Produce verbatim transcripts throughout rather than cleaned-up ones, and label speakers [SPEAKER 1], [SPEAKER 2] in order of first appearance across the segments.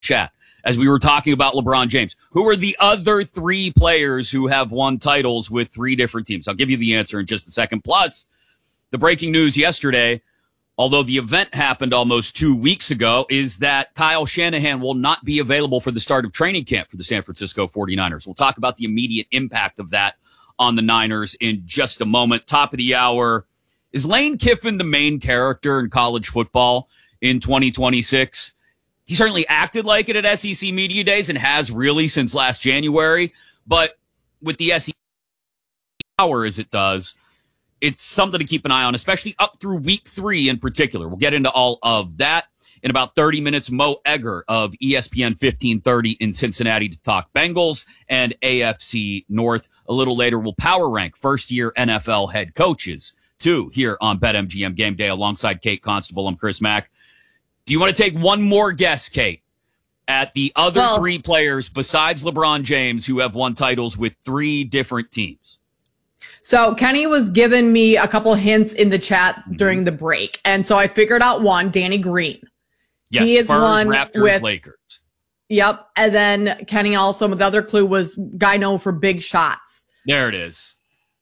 [SPEAKER 1] chat as we were talking about LeBron James. Who are the other three players who have won titles with three different teams? I'll give you the answer in just a second. Plus, the breaking news yesterday, although the event happened almost two weeks ago, is that Kyle Shanahan will not be available for the start of training camp for the San Francisco forty-niners. We'll talk about the immediate impact of that on the Niners in just a moment. Top of the hour, is Lane Kiffin the main character in college football in twenty twenty-six? He certainly acted like it at S E C Media Days and has really since last January. But with the S E C power as it does, it's something to keep an eye on, especially up through week three in particular. We'll get into all of that in about thirty minutes. Mo Egger of E S P N fifteen thirty in Cincinnati to talk Bengals and A F C North. A little later, we'll power rank first-year N F L head coaches, too, here on BetMGM Game Day alongside Kate Constable. I'm Chris Mack. Do you want to take one more guess, Kate, at the other well, three players besides LeBron James who have won titles with three different teams?
[SPEAKER 2] So Kenny was giving me a couple hints in the chat during the break. And so I figured out one, Danny Green.
[SPEAKER 1] Yes,
[SPEAKER 2] he is
[SPEAKER 1] Spurs,
[SPEAKER 2] one
[SPEAKER 1] Raptors,
[SPEAKER 2] with,
[SPEAKER 1] Lakers.
[SPEAKER 2] Yep. And then Kenny also, the other clue was guy known for big shots.
[SPEAKER 1] There it is.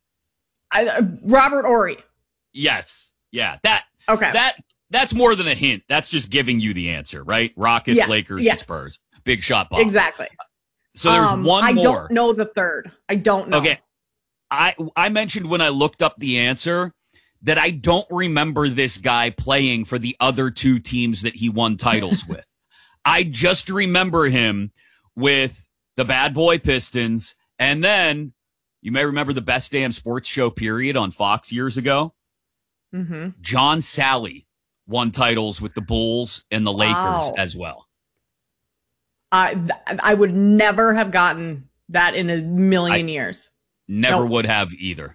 [SPEAKER 2] I, Robert Horry.
[SPEAKER 1] Yes. Yeah. That,
[SPEAKER 2] okay.
[SPEAKER 1] That, that's more than a hint. That's just giving you the answer, right? Rockets,
[SPEAKER 2] yeah.
[SPEAKER 1] Lakers,
[SPEAKER 2] yes.
[SPEAKER 1] and Spurs. Big shot ball.
[SPEAKER 2] Exactly.
[SPEAKER 1] So there's
[SPEAKER 2] um,
[SPEAKER 1] one
[SPEAKER 2] I
[SPEAKER 1] more.
[SPEAKER 2] I don't know the third. I don't know.
[SPEAKER 1] Okay. I, I mentioned when I looked up the answer that I don't remember this guy playing for the other two teams that he won titles with. I just remember him with the Bad Boy Pistons. And then you may remember the Best Damn Sports Show period on Fox years ago.
[SPEAKER 2] Mm-hmm.
[SPEAKER 1] John Sally won titles with the Bulls and the Lakers
[SPEAKER 2] wow.
[SPEAKER 1] as well.
[SPEAKER 2] I, th- I would never have gotten that in a million
[SPEAKER 1] I,
[SPEAKER 2] years.
[SPEAKER 1] Never
[SPEAKER 2] nope.
[SPEAKER 1] would have either.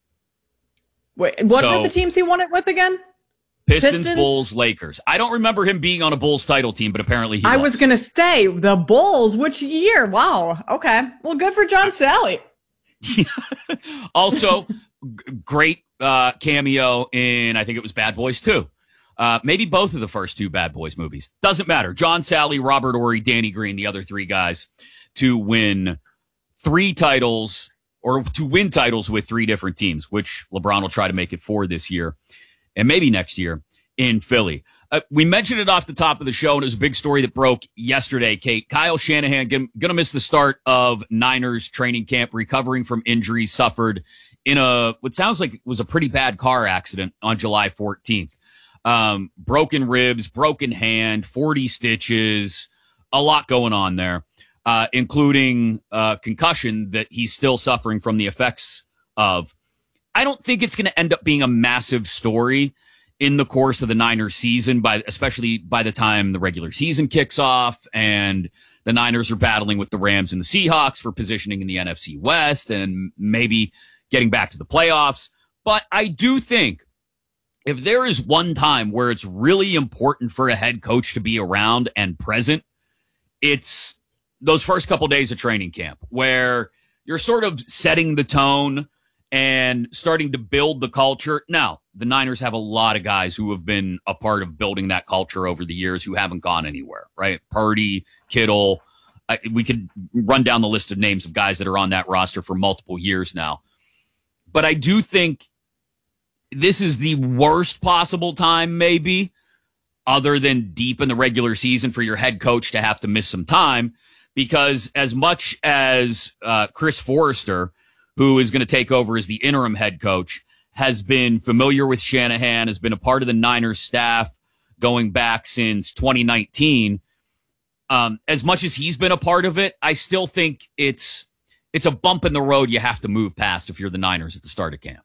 [SPEAKER 2] Wait, what
[SPEAKER 1] so,
[SPEAKER 2] were the teams he won it with again?
[SPEAKER 1] Pistons,
[SPEAKER 2] Pistons,
[SPEAKER 1] Bulls, Lakers. I don't remember him being on a Bulls title team, but apparently he
[SPEAKER 2] I
[SPEAKER 1] was.
[SPEAKER 2] was going to say the Bulls. Which year? Wow. Okay. Well, good for John Sally.
[SPEAKER 1] Also, g- great uh, cameo in, I think it was Bad Boys two. Uh, maybe both of the first two Bad Boys movies. Doesn't matter. John Sally, Robert Horry, Danny Green, the other three guys to win three titles or to win titles with three different teams, which LeBron will try to make it four this year and maybe next year in Philly. Uh, we mentioned it off the top of the show, and it was a big story that broke yesterday, Kate. Kyle Shanahan going to miss the start of Niners training camp, recovering from injuries suffered in a what sounds like it was a pretty bad car accident on July fourteenth. Um, broken ribs, broken hand, forty stitches, a lot going on there, uh, including uh, concussion that he's still suffering from the effects of. I don't think it's going to end up being a massive story in the course of the Niners season, by especially by the time the regular season kicks off and the Niners are battling with the Rams and the Seahawks for positioning in the N F C West and maybe getting back to the playoffs. But I do think if there is one time where it's really important for a head coach to be around and present, it's those first couple days of training camp where you're sort of setting the tone and starting to build the culture. Now, the Niners have a lot of guys who have been a part of building that culture over the years who haven't gone anywhere, right? Purdy, Kittle. I, we could run down the list of names of guys that are on that roster for multiple years now. But I do think this is the worst possible time, maybe, other than deep in the regular season for your head coach to have to miss some time, because as much as uh, Chris Forrester, who is going to take over as the interim head coach, has been familiar with Shanahan, has been a part of the Niners staff going back since twenty nineteen. Um, as much as he's been a part of it, I still think it's it's a bump in the road you have to move past if you're the Niners at the start of camp.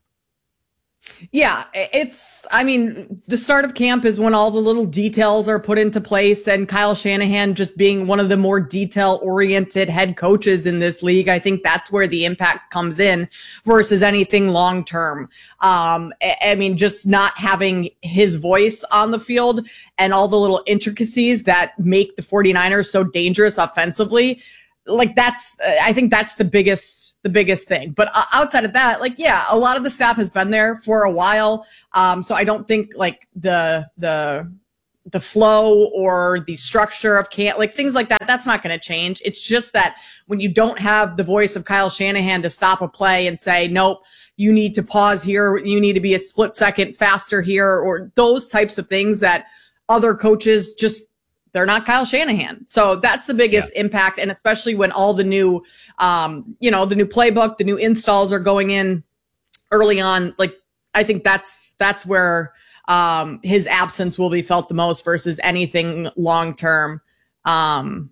[SPEAKER 2] Yeah, it's, I mean, the start of camp is when all the little details are put into place, and Kyle Shanahan just being one of the more detail-oriented head coaches in this league, I think that's where the impact comes in versus anything long-term. Um, I mean, just not having his voice on the field and all the little intricacies that make the forty-niners so dangerous offensively. Like that's, I think that's the biggest, the biggest thing. But outside of that, like, yeah, a lot of the staff has been there for a while. Um, so I don't think like the, the the flow or the structure of camp, like things like that, that's not going to change. It's just that when you don't have the voice of Kyle Shanahan to stop a play and say, nope, you need to pause here, you need to be a split second faster here, or those types of things that other coaches just, they're not Kyle Shanahan. So that's the biggest yeah. impact. And especially when all the new, um, you know, the new playbook, the new installs are going in early on, like, I think that's, that's where, um, his absence will be felt the most versus anything long-term. Um,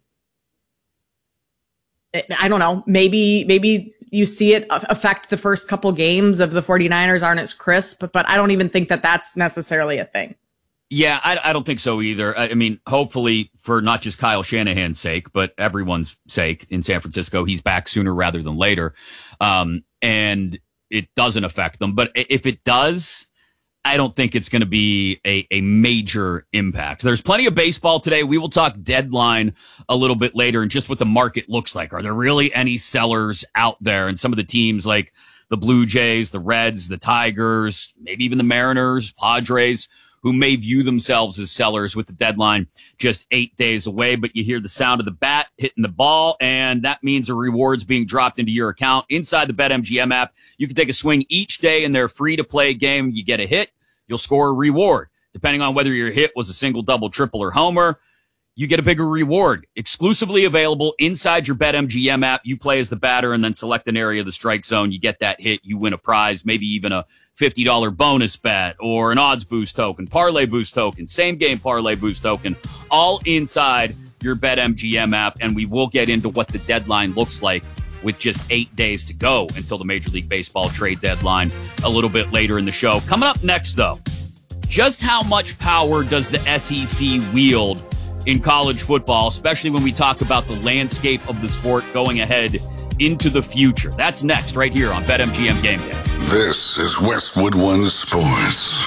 [SPEAKER 2] I don't know, maybe, maybe you see it affect the first couple games of the 49ers aren't as crisp, but, but I don't even think that that's necessarily a thing.
[SPEAKER 1] Yeah, I, I don't think so either. I, I mean, hopefully for not just Kyle Shanahan's sake, but everyone's sake in San Francisco, he's back sooner rather than later. Um, and it doesn't affect them. But if it does, I don't think it's going to be a, a major impact. There's plenty of baseball today. We will talk deadline a little bit later and just what the market looks like. Are there really any sellers out there? And some of the teams like the Blue Jays, the Reds, the Tigers, maybe even the Mariners, Padres, who may view themselves as sellers with the deadline just eight days away. But you hear the sound of the bat hitting the ball, and that means a reward's being dropped into your account inside the BetMGM app. You can take a swing each day in their free-to-play game. You get a hit, you'll score a reward. Depending on whether your hit was a single, double, triple, or homer, you get a bigger reward. Exclusively available inside your BetMGM app. You play as the batter and then select an area of the strike zone. You get that hit, you win a prize, maybe even a fifty dollars bonus bet or an odds boost token, parlay boost token, same game parlay boost token, all inside your BetMGM app. And we will get into what the deadline looks like with just eight days to go until the Major League Baseball trade deadline a little bit later in the show. Coming up next, though, just how much power does the S E C wield in college football, especially when we talk about the landscape of the sport going ahead into the future? That's next right here on BetMGM Game Day.
[SPEAKER 3] This is Westwood One Sports.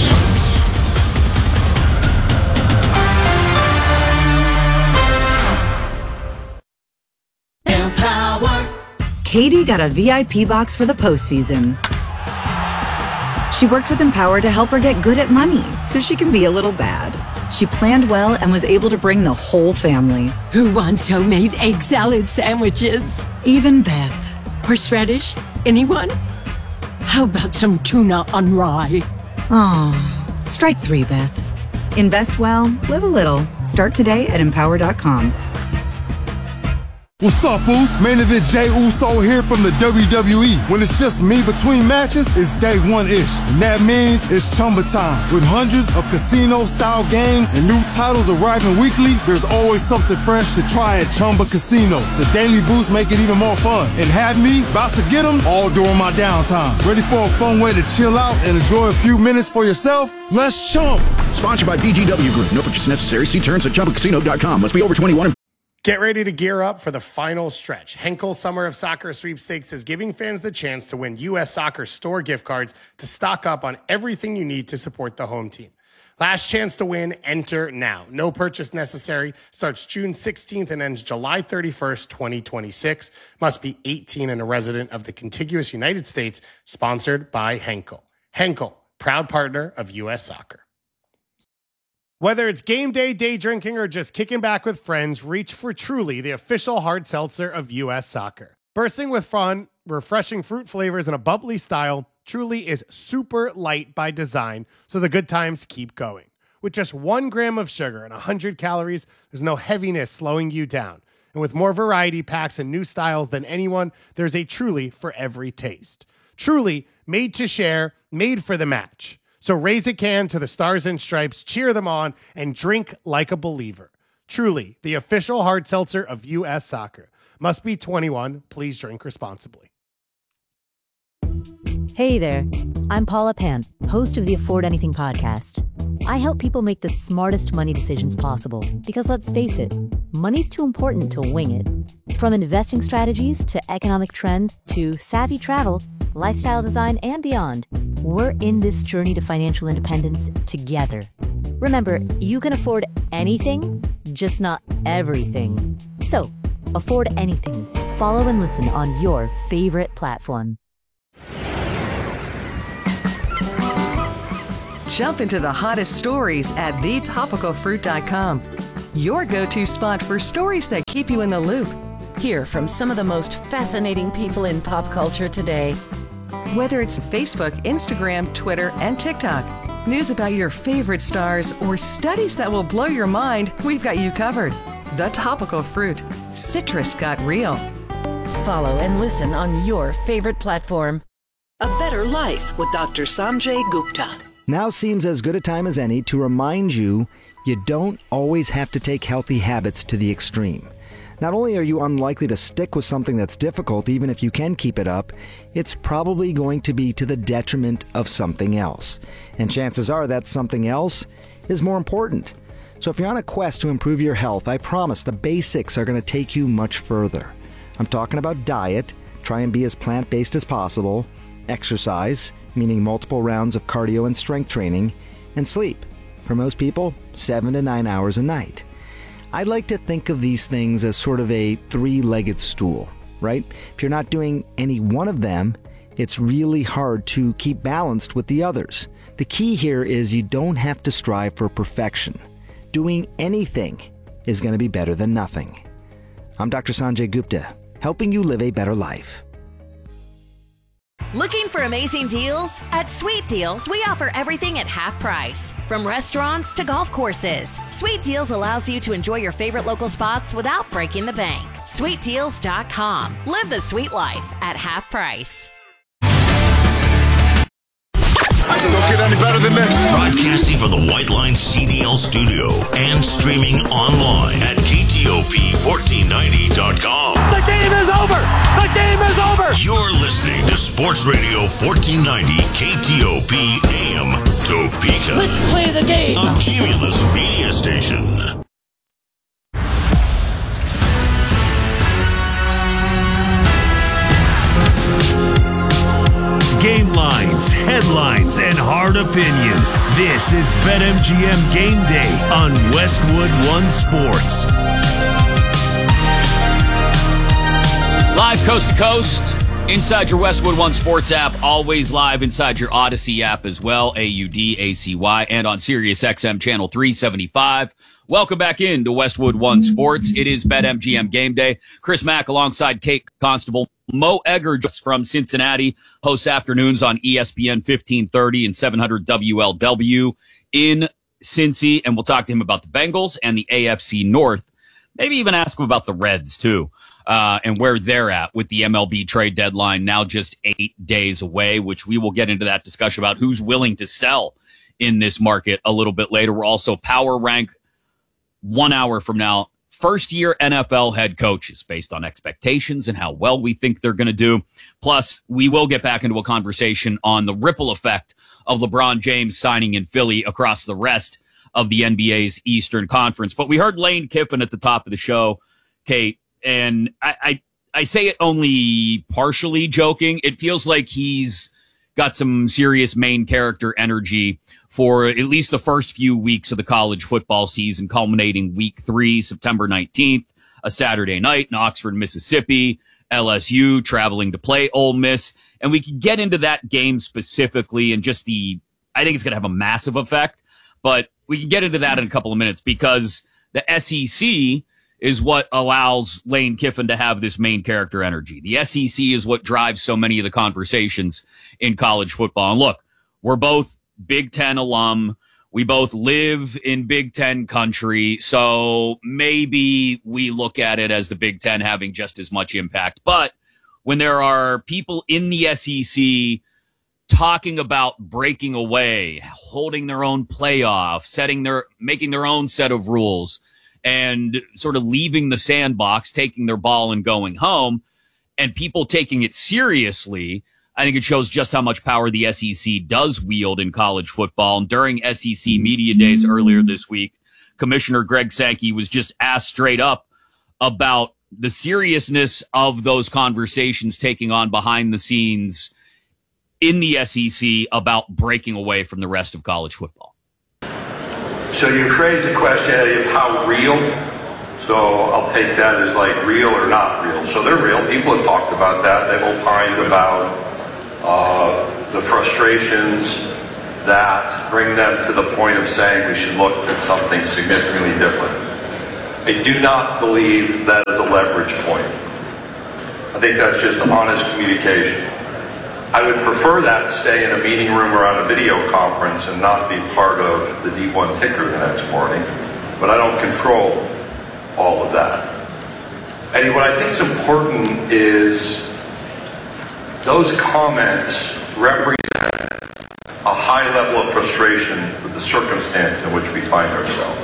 [SPEAKER 4] Empower. Katie got a V I P box for the postseason. She worked with Empower to help her get good at money so she can be a little bad. She planned well and was able to bring the whole family.
[SPEAKER 5] Who wants homemade egg salad sandwiches?
[SPEAKER 4] Even Beth.
[SPEAKER 5] Horseradish? Anyone? How about some tuna on rye?
[SPEAKER 4] Oh, strike three, Beth. Invest well, live a little. Start today at empower dot com.
[SPEAKER 6] What's up, Foos? Main event Jey Uso here from the W W E. When it's just me between matches, it's day one-ish. And that means it's Chumba time. With hundreds of casino-style games and new titles arriving weekly, there's always something fresh to try at Chumba Casino. The daily boosts make it even more fun. And have me about to get them all during my downtime. Ready for a fun way to chill out and enjoy a few minutes for yourself? Let's chump.
[SPEAKER 7] Sponsored by B G W Group. No purchase necessary. See terms at chumba casino dot com. Must be over twenty-one.
[SPEAKER 8] Get ready to gear up for the final stretch. Henkel Summer of Soccer Sweepstakes is giving fans the chance to win U S Soccer store gift cards to stock up on everything you need to support the home team. Last chance to win, enter now. No purchase necessary. Starts June sixteenth and ends July thirty-first, twenty twenty-six. Must be eighteen and a resident of the contiguous United States. Sponsored by Henkel. Henkel, proud partner of U S Soccer. Whether it's game day, day drinking, or just kicking back with friends, reach for Truly, the official hard seltzer of U S Soccer. Bursting with fun, refreshing fruit flavors, and a bubbly style, Truly is super light by design, so the good times keep going. With just one gram of sugar and one hundred calories, there's no heaviness slowing you down. And with more variety packs and new styles than anyone, there's a Truly for every taste. Truly, made to share, made for the match. So raise a can to the Stars and Stripes, cheer them on, and drink like a believer. Truly, the official hard seltzer of U S Soccer. Must be twenty-one. Please drink responsibly.
[SPEAKER 9] Hey there. I'm Paula Pan, host of the Afford Anything podcast. I help people make the smartest money decisions possible because, let's face it, money's too important to wing it. From investing strategies to economic trends to savvy travel, lifestyle design, and beyond, we're in this journey to financial independence together. Remember, you can afford anything, just not everything. So, afford anything. Follow and listen on your favorite platform.
[SPEAKER 10] jump into the hottest stories at the topical fruit dot com. Your go-to spot for stories that keep you in the loop.
[SPEAKER 5] Hear from some of the most fascinating people in pop culture today.
[SPEAKER 10] Whether it's Facebook, Instagram, Twitter, and TikTok, news about your favorite stars, or studies that will blow your mind, we've got you covered. The Topical Fruit. Citrus got real.
[SPEAKER 5] Follow and listen on your favorite platform.
[SPEAKER 11] A Better Life with Doctor Sanjay Gupta.
[SPEAKER 12] Now seems as good a time as any to remind you you don't always have to take healthy habits to the extreme. Not only are you unlikely to stick with something that's difficult, even if you can keep it up, it's probably going to be to the detriment of something else. And chances are that something else is more important. So if you're on a quest to improve your health, I promise the basics are going to take you much further. I'm talking about diet, try and be as plant-based as possible, exercise, meaning multiple rounds of cardio and strength training, and sleep. For most people, seven to nine hours a night. I like to think of these things as sort of a three-legged stool, right? If you're not doing any one of them, it's really hard to keep balanced with the others. The key here is you don't have to strive for perfection. Doing anything is going to be better than nothing. I'm Doctor Sanjay Gupta, helping you live a better life.
[SPEAKER 13] Looking for amazing deals? At Sweet Deals, we offer everything at half price. From restaurants to golf courses, Sweet Deals allows you to enjoy your favorite local spots without breaking the bank. sweet deals dot com. Live the sweet life at half price.
[SPEAKER 3] Don't get any better than this. Broadcasting from the White Line C D L studio and streaming online at K T O P fourteen ninety dot com.
[SPEAKER 14] The game is over! The game is over!
[SPEAKER 3] You're listening to Sports Radio fourteen ninety K T O P A M Topeka.
[SPEAKER 14] Let's play the game!
[SPEAKER 3] A Cumulus media station.
[SPEAKER 15] Game lines, headlines, and hard opinions. This is BetMGM Game Day on Westwood One Sports.
[SPEAKER 1] Live coast to coast, inside your Westwood One Sports app, always live inside your Odyssey app as well, A U D A C Y, and on Sirius X M channel three seventy-five. Welcome back into Westwood One Sports. It is BetMGM Game Day. Chris Mack alongside Kate Constable. Mo Egger just from Cincinnati hosts afternoons on E S P N fifteen thirty and seven hundred W L W in Cincy. And we'll talk to him about the Bengals and the A F C North. Maybe even ask him about the Reds too, uh, and where they're at with the M L B trade deadline now just eight days away, which we will get into that discussion about who's willing to sell in this market a little bit later. We'll also power rank one hour from now first year N F L head coaches based on expectations and how well we think they're going to do. Plus, we will get back into a conversation on the ripple effect of LeBron James signing in Philly across the rest of the N B A's Eastern Conference. But we heard Lane Kiffin at the top of the show, Kate, and I, I, I say it only partially joking. It feels like he's got some serious main character energy for at least the first few weeks of the college football season, culminating week three, September nineteenth, a Saturday night in Oxford, Mississippi, L S U traveling to play Ole Miss. And we can get into that game specifically and just the, I think it's going to have a massive effect, but we can get into that in a couple of minutes because the S E C is what allows Lane Kiffin to have this main character energy. The S E C is what drives so many of the conversations in college football. And look, we're both Big Ten alum. We both live in Big Ten country. So maybe we look at it as the Big Ten having just as much impact. But when there are people in the S E C talking about breaking away, holding their own playoff, setting their, making their own set of rules, and sort of leaving the sandbox, taking their ball and going home, and people taking it seriously, I think it shows just how much power the S E C does wield in college football. And during S E C Media Days earlier this week, Commissioner Greg Sankey was just asked straight up about the seriousness of those conversations taking on behind the scenes in the S E C about breaking away from the rest of college football.
[SPEAKER 16] So you phrased the question of how real. So I'll take that as like real or not real. So they're real. People have talked about that. They've opined about uh, the frustrations that bring them to the point of saying we should look at something significantly different. I do not believe that is a leverage point. I think that's just honest communication. I would prefer that stay in a meeting room or on a video conference and not be part of the D one ticker the next morning, but I don't control all of that. And what I think is important is those comments represent a high level of frustration with the circumstance in which we find ourselves.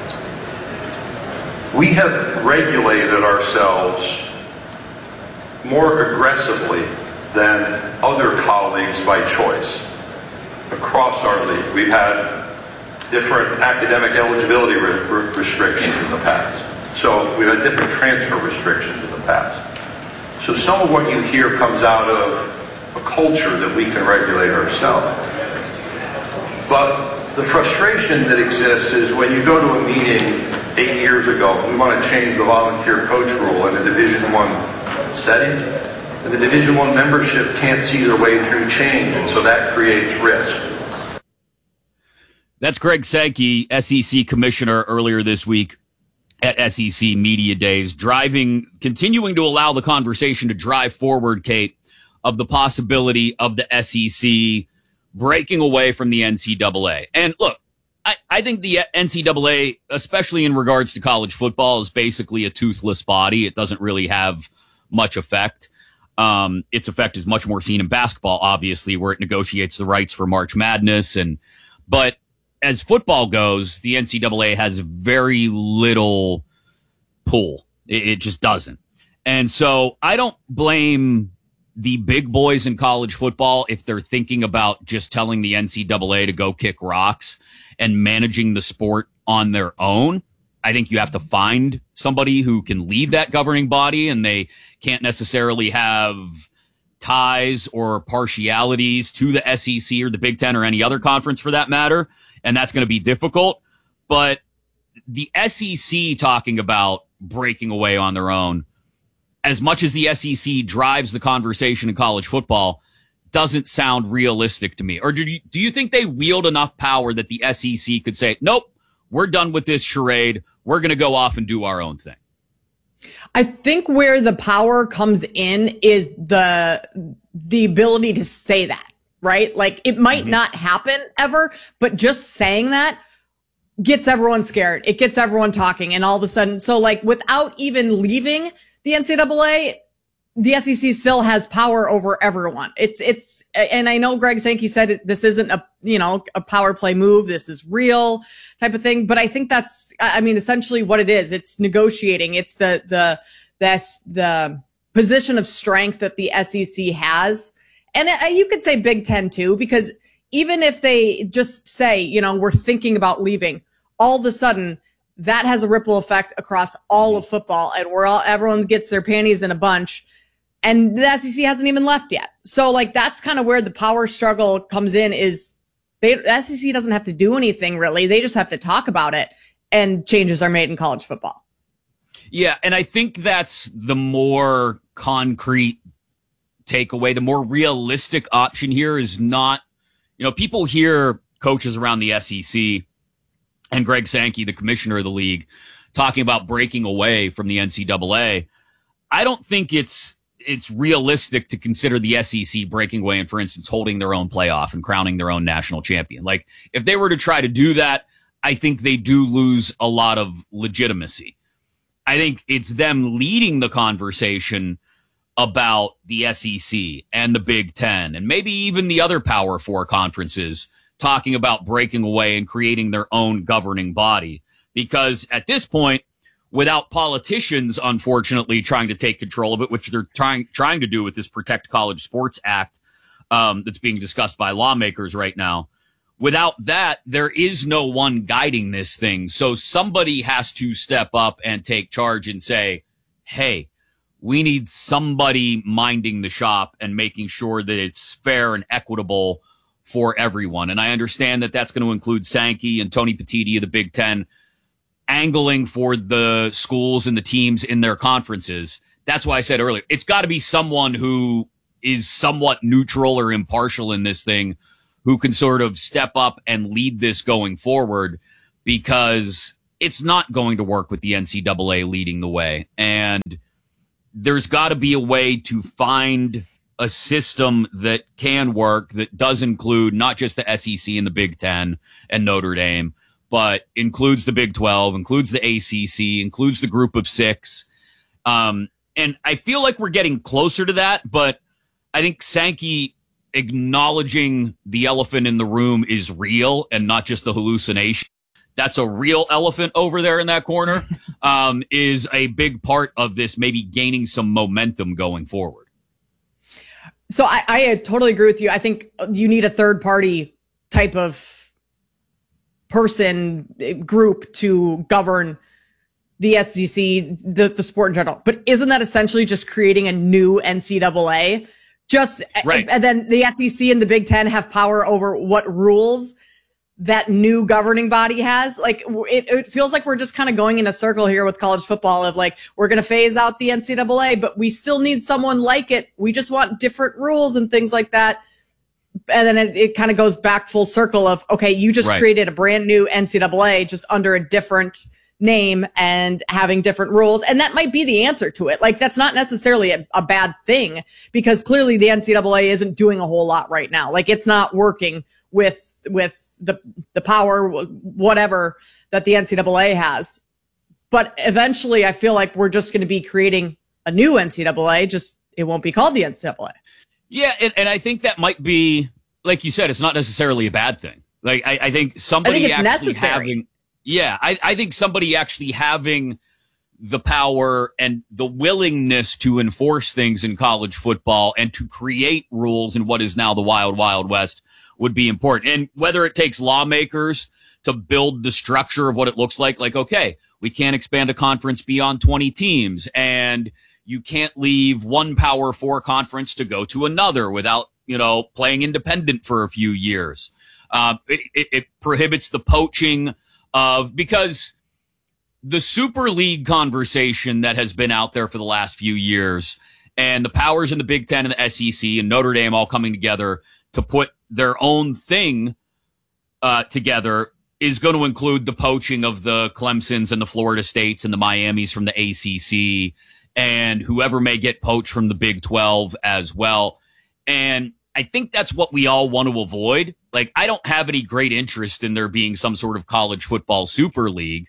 [SPEAKER 16] We have regulated ourselves more aggressively than other colleagues by choice across our league. We've had different academic eligibility re- re- restrictions in the past. So we've had different transfer restrictions in the past. So some of what you hear comes out of a culture that we can regulate ourselves. But the frustration that exists is when you go to a meeting eight years ago, we want to change the volunteer coach rule in a Division One setting, and the Division One membership can't see their way through change, and so that creates risk.
[SPEAKER 1] That's Greg Sankey, S E C commissioner, earlier this week at S E C Media Days, driving, continuing to allow the conversation to drive forward, Kate, of the possibility of the S E C breaking away from the N C double A. And look, I, I think the N C double A, especially in regards to college football, is basically a toothless body. It doesn't really have much effect. Um, its effect is much more seen in basketball, obviously, where it negotiates the rights for March Madness. And, but as football goes, the N C double A has very little pull. It, it just doesn't. And so I don't blame the big boys in college football if they're thinking about just telling the N C double A to go kick rocks and managing the sport on their own. I think you have to find somebody who can lead that governing body, and they can't necessarily have ties or partialities to the S E C or the Big Ten or any other conference for that matter. And that's going to be difficult. But the S E C talking about breaking away on their own, as much as the S E C drives the conversation in college football, doesn't sound realistic to me. Or do you, do you think they wield enough power that the S E C could say, nope, we're done with this charade. We're going to go off and do our own thing?
[SPEAKER 2] I think where the power comes in is the, the ability to say that. Right? Like it might mm-hmm. not happen ever, but just saying that gets everyone scared. It gets everyone talking, and all of a sudden, so like without even leaving the N C double A, the S E C still has power over everyone. It's, it's, and I know Greg Sankey said it, this isn't a, you know, a power play move. This is real type of thing. But I think that's, I mean, essentially what it is. It's negotiating. It's the, the, that's the position of strength that the S E C has. And uh, you could say Big Ten too, because even if they just say, you know, we're thinking about leaving, all of a sudden that has a ripple effect across all of football, and we're all, everyone gets their panties in a bunch, and the S E C hasn't even left yet. So like that's kind of where the power struggle comes in, is they, the S E C doesn't have to do anything really. They just have to talk about it, and changes are made in college football.
[SPEAKER 1] Yeah. And I think that's the more concrete takeaway. The more realistic option here is not, you know, people hear coaches around the S E C and Greg Sankey, the commissioner of the league, talking about breaking away from the N C double A. I don't think it's, it's realistic to consider the S E C breaking away and, for instance, holding their own playoff and crowning their own national champion. Like, if they were to try to do that, I think they do lose a lot of legitimacy. I think it's them leading the conversation about the S E C and the Big Ten and maybe even the other Power Four conferences talking about breaking away and creating their own governing body. Because at this point, without politicians, unfortunately, trying to take control of it, which they're trying trying to do with this Protect College Sports Act um, that's being discussed by lawmakers right now, without that, there is no one guiding this thing. So somebody has to step up and take charge and say, hey, we need somebody minding the shop and making sure that it's fair and equitable for everyone. And I understand that that's going to include Sankey and Tony Petitti of the Big Ten angling for the schools and the teams in their conferences. That's why I said earlier, it's got to be someone who is somewhat neutral or impartial in this thing who can sort of step up and lead this going forward, because it's not going to work with the N C double A leading the way. And there's got to be a way to find a system that can work, that does include not just the S E C and the Big Ten and Notre Dame, but includes the Big twelve, includes the A C C, includes the group of six. Um, and I feel like we're getting closer to that, but I think Sankey acknowledging the elephant in the room is real and not just the hallucination. That's a real elephant over there in that corner, um, is a big part of this, maybe gaining some momentum going forward.
[SPEAKER 2] So I, I totally agree with you. I think you need a third party type of person, group to govern the S E C, the, the sport in general. But isn't that essentially just creating a new N C double A? Just, right. And then the S E C and the Big Ten have power over what rules that new governing body has. Like, it, it feels like we're just kind of going in a circle here with college football of like, we're going to phase out the N C double A, but we still need someone like it. We just want different rules and things like that. And then it, it kind of goes back full circle of, okay, you just right. created a brand new N C double A just under a different name and having different rules. And that might be the answer to it. Like, that's not necessarily a, a bad thing, because clearly the N C double A isn't doing a whole lot right now. Like, it's not working with, with the, the power, whatever that the N C double A has. But eventually I feel like we're just going to be creating a new N C double A, just it won't be called the N C double A.
[SPEAKER 1] Yeah. And, and I think that might be, like you said, it's not necessarily a bad thing. Like, I, I think somebody
[SPEAKER 2] I think it's
[SPEAKER 1] actually
[SPEAKER 2] necessary.
[SPEAKER 1] having, yeah, I, I think somebody actually having the power and the willingness to enforce things in college football and to create rules in what is now the wild, wild west would be important. And whether it takes lawmakers to build the structure of what it looks like, like, okay, we can't expand a conference beyond twenty teams, and you can't leave one Power Four conference to go to another without, you know, playing independent for a few years. Um, it, it, it prohibits the poaching of, because the Super League conversation that has been out there for the last few years, and the powers in the Big Ten and the S E C and Notre Dame all coming together to put their own thing uh, together, is going to include the poaching of the Clemsons and the Florida States and the Miamis from the A C C and whoever may get poached from the Big twelve as well. And I think that's what we all want to avoid. Like, I don't have any great interest in there being some sort of college football super league.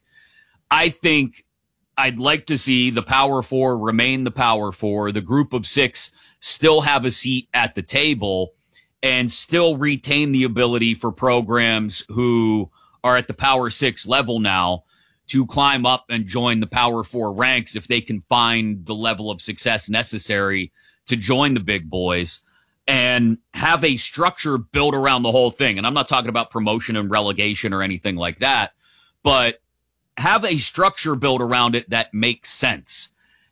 [SPEAKER 1] I think I'd like to see the Power Four remain the Power Four, the group of six still have a seat at the table, and still retain the ability for programs who are at the Power Six level now to climb up and join the Power Four ranks if they can find the level of success necessary to join the big boys, and have a structure built around the whole thing. And I'm not talking about promotion and relegation or anything like that, but have a structure built around it that makes sense.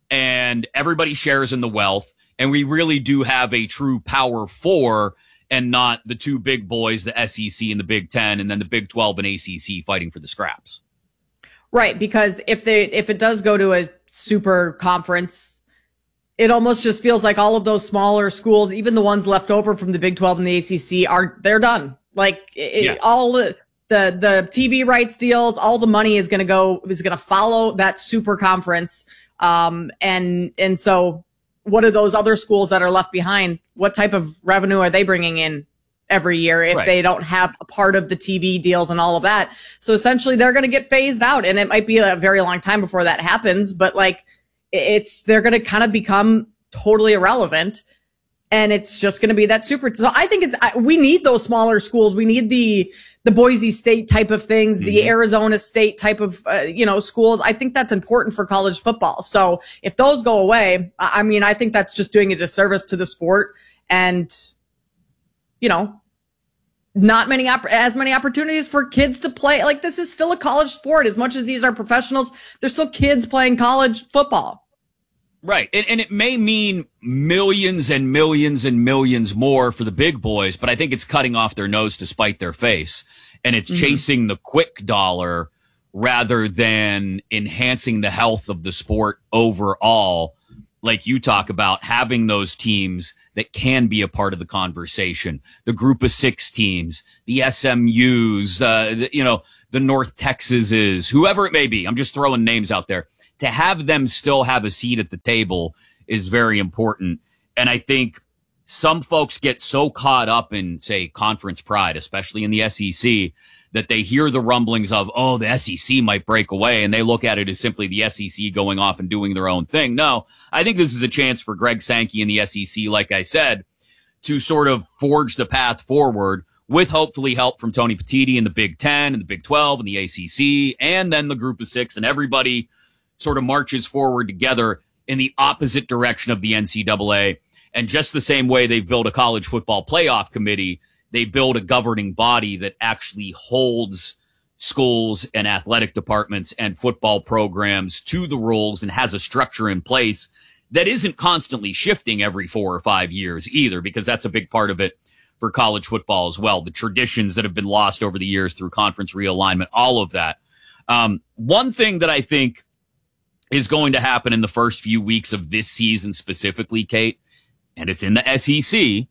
[SPEAKER 1] And everybody shares in the wealth. And we really do have a true Power Four, and not the two big boys, the S E C and the Big Ten, and then the Big twelve and A C C fighting for the scraps.
[SPEAKER 2] Right. Because if they, if it does go to a super conference, it almost just feels like all of those smaller schools, even the ones left over from the Big twelve and the A C C, are, they're done. Like it, yeah. all the, the, the T V rights deals, all the money is going to go, is going to follow that super conference. Um, and, and so what are those other schools that are left behind? What type of revenue are they bringing in every year if right. they don't have a part of the T V deals and all of that? So essentially they're going to get phased out, and it might be a very long time before that happens, but like it's, they're going to kind of become totally irrelevant, and it's just going to be that super. So I think it's, I, we need those smaller schools. We need the, the Boise State type of things, mm-hmm. the Arizona State type of, uh, you know, schools. I think that's important for college football. So if those go away, I mean, I think that's just doing a disservice to the sport, and, you know, not many, op- as many opportunities for kids to play. Like, this is still a college sport. As much as these are professionals, there's still kids playing college football.
[SPEAKER 1] Right. And, and it may mean millions and millions and millions more for the big boys, but I think it's cutting off their nose to spite their face. And it's mm-hmm. chasing the quick dollar rather than enhancing the health of the sport overall. like you talk about, having those teams that can be a part of the conversation, the group of six teams, the S M Us, uh, the, you know, the North Texases, whoever it may be. I'm just throwing names out there. To have them still have a seat at the table is very important. And I think some folks get so caught up in, say, conference pride, especially in the S E C, that they hear the rumblings of, oh, the S E C might break away, and they look at it as simply the S E C going off and doing their own thing. No, I think this is a chance for Greg Sankey and the S E C, like I said, to sort of forge the path forward with hopefully help from Tony Petitti and the Big Ten and the Big twelve and the A C C, and then the group of six, and everybody sort of marches forward together in the opposite direction of the N C double A. And just the same way they've built a college football playoff committee, they build a governing body that actually holds schools and athletic departments and football programs to the rules and has a structure in place that isn't constantly shifting every four or five years either, because that's a big part of it for college football as well. The traditions that have been lost over the years through conference realignment, all of that. Um, one thing that I think is going to happen in the first few weeks of this season specifically, Kate, and it's in the S E C,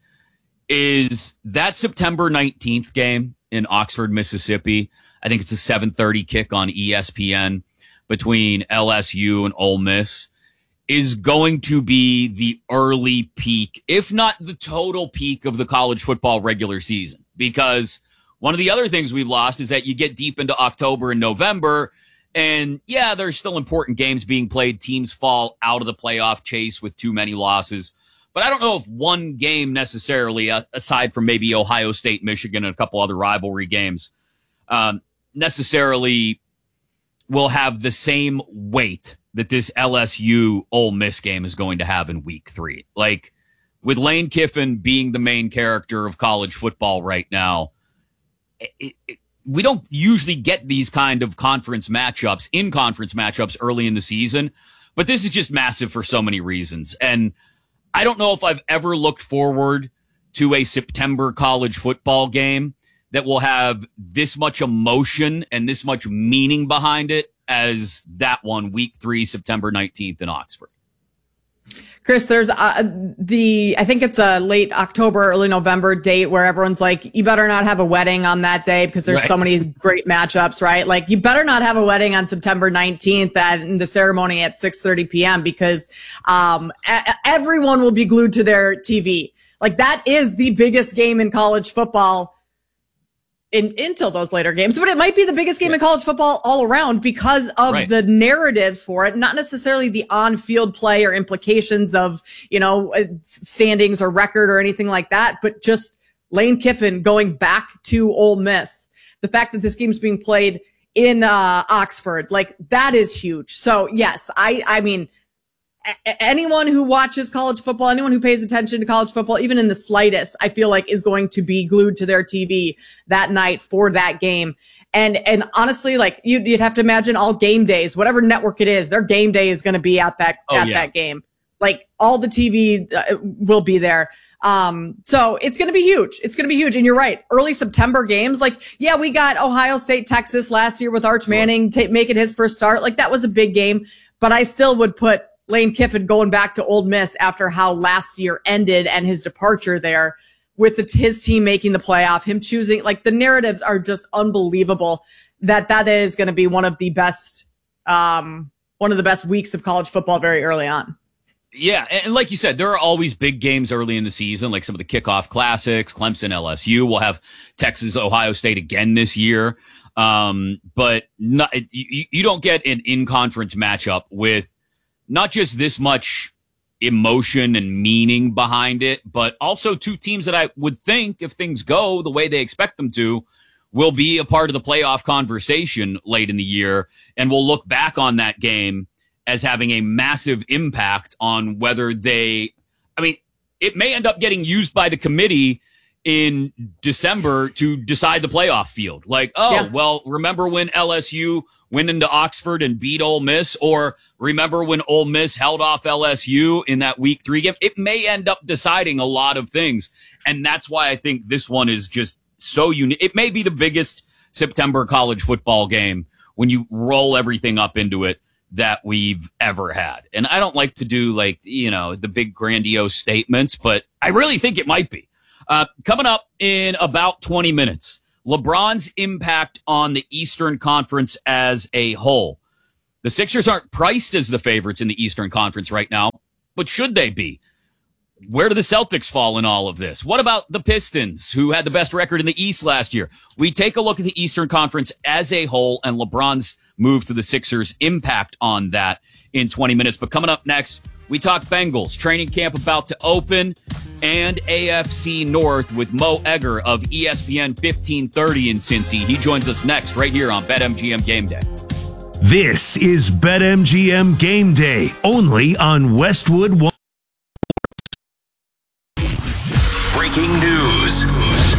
[SPEAKER 1] is that September nineteenth game in Oxford, Mississippi. I think it's a seven thirty kick on E S P N between L S U and Ole Miss, is going to be the early peak, if not the total peak, of the college football regular season. Because one of the other things we've lost is that you get deep into October and November, and yeah, there's still important games being played. Teams fall out of the playoff chase with too many losses. But I don't know if one game necessarily, uh, aside from maybe Ohio State, Michigan, and a couple other rivalry games, um, necessarily will have the same weight that this L S U Ole Miss game is going to have in week three. Like, with Lane Kiffin being the main character of college football right now, it, it, we don't usually get these kind of conference matchups, in conference matchups early in the season, but this is just massive for so many reasons. And I don't know if I've ever looked forward to a September college football game that will have this much emotion and this much meaning behind it as that one, week three, September nineteenth in Oxford.
[SPEAKER 2] Chris, there's uh, the, I think it's a late October, early November date where everyone's like, you better not have a wedding on that day because there's right. so many great matchups, right? Like, you better not have a wedding on September nineteenth and the ceremony at six thirty p.m. because um, a- everyone will be glued to their T V. Like, that is the biggest game in college football in, until those later games, but it might be the biggest game right. in college football all around because of right. the narratives for it, not necessarily the on-field play or implications of, you know, standings or record or anything like that, but just Lane Kiffin going back to Ole Miss. The fact that this game's being played in uh, Oxford, like, that is huge. So yes, I, I mean, anyone who watches college football, anyone who pays attention to college football, even in the slightest, I feel like is going to be glued to their T V that night for that game. And, and honestly, like, you'd, you'd have to imagine all game days, whatever network it is, their game day is going to be at that, oh, at yeah. that game. Like, all the T V uh, will be there. Um, so it's going to be huge. It's going to be huge. And you're right. Early September games, like, yeah, we got Ohio State, Texas last year with Arch Manning t- making his first start. Like, that was a big game, but I still would put Lane Kiffin going back to Ole Miss after how last year ended and his departure there with the, his team making the playoff, him choosing, like, the narratives are just unbelievable that that is going to be one of the best, um, one of the best weeks of college football very early on.
[SPEAKER 1] Yeah. And like you said, there are always big games early in the season, like some of the kickoff classics, Clemson, L S U. We'll have Texas, Ohio State again this year. Um, but not, you, you don't get an in-conference matchup with not just this much emotion and meaning behind it, but also two teams that I would think, if things go the way they expect them to, will be a part of the playoff conversation late in the year. And we'll look back on that game as having a massive impact on whether they, I mean, it may end up getting used by the committee in December to decide the playoff field. Like, oh, yeah. well, remember when L S U went into Oxford and beat Ole Miss, or remember when Ole Miss held off L S U in that week three game? It may end up deciding a lot of things. And that's why I think this one is just so unique. It may be the biggest September college football game when you roll everything up into it that we've ever had. And I don't like to do like, you know, the big grandiose statements, but I really think it might be. Uh, coming up in about twenty minutes, LeBron's impact on the Eastern Conference as a whole. The Sixers aren't priced as the favorites in the Eastern Conference right now, but should they be? Where do the Celtics fall in all of this? What about the Pistons, who had the best record in the East last year? We take a look at the Eastern Conference as a whole and LeBron's move to the Sixers' impact on that in twenty minutes. But coming up next, we talk Bengals, training camp about to open, and A F C North with Mo Egger of E S P N fifteen thirty in Cincy. He joins us next right here on BetMGM Game Day.
[SPEAKER 15] This is BetMGM Game Day, only on Westwood One.